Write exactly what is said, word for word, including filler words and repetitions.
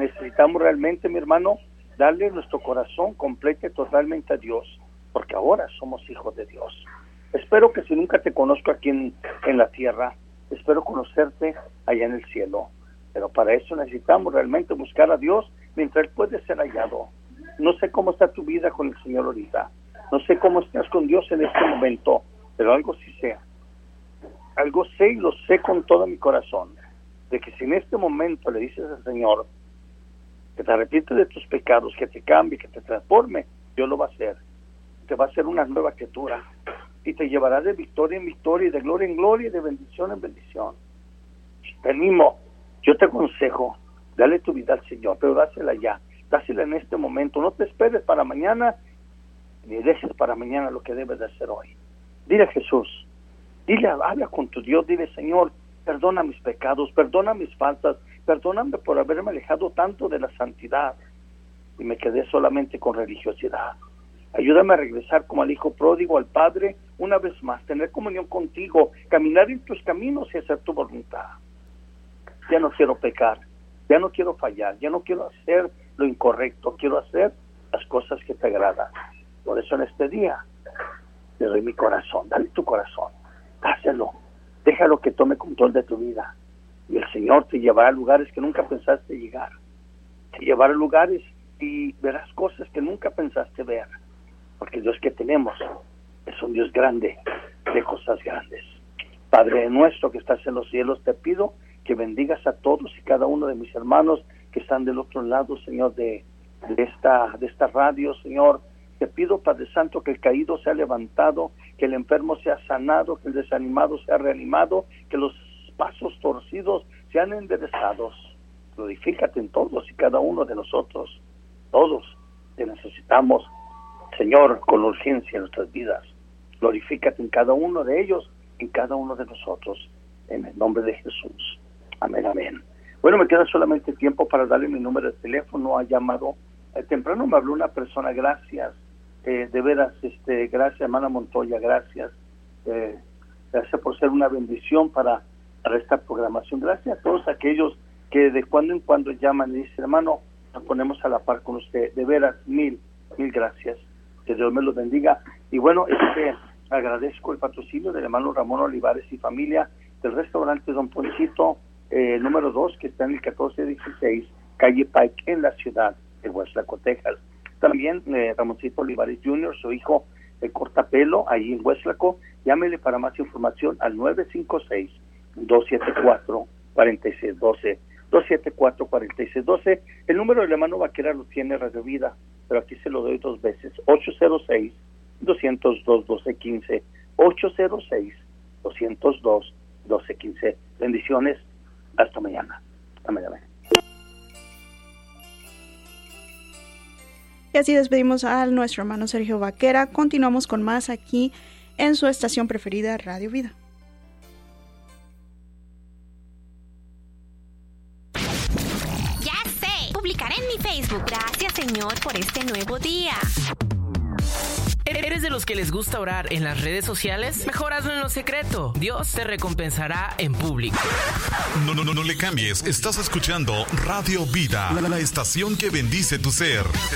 necesitamos realmente, mi hermano, darle nuestro corazón completo y totalmente a Dios, porque ahora somos hijos de Dios. Espero que si nunca te conozco aquí en, en la tierra, espero conocerte allá en el cielo. Pero para eso necesitamos realmente buscar a Dios mientras Él puede ser hallado. No sé cómo está tu vida con el Señor ahorita. No sé cómo estás con Dios en este momento, pero algo sí sé. Algo sé y lo sé con todo mi corazón, de que si en este momento le dices al Señor que te arrepientes de tus pecados, que te cambie, que te transforme, Dios lo va a hacer. Te va a hacer una nueva criatura y te llevará de victoria en victoria y de gloria en gloria y de bendición en bendición. Te animo, yo te aconsejo, dale tu vida al Señor, pero dásela ya, dásela en este momento. No te esperes para mañana, ni dejes para mañana lo que debes de hacer hoy. Dile a Jesús, dile, habla con tu Dios, dile, Señor, perdona mis pecados, perdona mis faltas, perdóname por haberme alejado tanto de la santidad y me quedé solamente con religiosidad. Ayúdame a regresar como al hijo pródigo, al Padre, una vez más, tener comunión contigo, caminar en tus caminos y hacer tu voluntad. Ya no quiero pecar, ya no quiero fallar, ya no quiero hacer lo incorrecto, quiero hacer las cosas que te agradan. Por eso en este día te doy mi corazón, dale tu corazón, hácelo, déjalo que tome control de tu vida y el Señor te llevará a lugares que nunca pensaste llegar, te llevará a lugares y verás cosas que nunca pensaste ver, porque el Dios que tenemos es un Dios grande, de cosas grandes. Padre nuestro que estás en los cielos, te pido que bendigas a todos y cada uno de mis hermanos que están del otro lado, Señor, de, de esta de esta radio, Señor. Te pido, Padre Santo, que el caído sea levantado, que el enfermo sea sanado, que el desanimado sea reanimado, que los pasos torcidos sean enderezados. Glorifícate en todos y cada uno de nosotros. Todos te necesitamos, Señor, con urgencia en nuestras vidas. Glorifícate en cada uno de ellos, en cada uno de nosotros. En el nombre de Jesús. Amén, amén. Bueno, me queda solamente tiempo para darle mi número de teléfono. Ha llamado, eh, temprano me habló una persona, gracias, eh, de veras, este, gracias, hermana Montoya, gracias. Eh, gracias por ser una bendición para, para esta programación. Gracias a todos aquellos que de cuando en cuando llaman y dicen, hermano, nos ponemos a la par con usted. De veras, mil, mil gracias. Que Dios me los bendiga. Y bueno, este, agradezco el patrocinio del hermano Ramón Olivares y familia del restaurante Don Ponchito, eh, número dos, que está en el catorce dieciséis, calle Pike, en la ciudad de Weslaco, Texas. También eh, Ramoncito Olivares junior, su hijo, el cortapelo, ahí en Weslaco. Llámele para más información al nueve cinco seis, dos siete cuatro, cuatro seis uno dos, dos siete cuatro, cuatro seis uno dos. El número del hermano Vaquera lo tiene Radio Vida, pero aquí se lo doy dos veces, ocho cero seis, dos cero dos, uno dos uno cinco, ocho cero seis, dos cero dos, doce quince. Bendiciones, hasta mañana. Hasta mañana. Y así despedimos a nuestro hermano Sergio Vaquera. Continuamos con más aquí en su estación preferida, Radio Vida. Ya sé, publicaré en mi Facebook. Gracias, Señor, por este nuevo día. ¿Eres de los que les gusta orar en las redes sociales? Mejor hazlo en lo secreto. Dios te recompensará en público. No, no, no, no le cambies. Estás escuchando Radio Vida, la, la estación que bendice tu ser.